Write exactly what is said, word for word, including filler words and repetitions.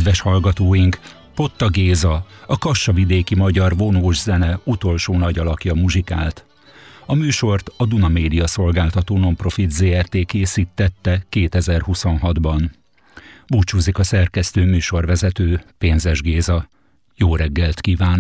Kedves hallgatóink, Potta Géza, a kassavidéki magyar vonós zene utolsó nagy alakja muzsikált. A műsort a Duna Média Szolgáltató Nonprofit zé er té készítette kétezer-huszonhatban. Búcsúzik a szerkesztő műsorvezető, Pénzes Géza. Jó reggelt kívánok!